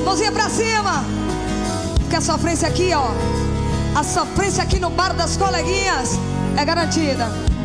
Mãozinha pra cima. Porque a sofrência aqui, ó, a sofrência aqui no bar das coleguinhas é garantida.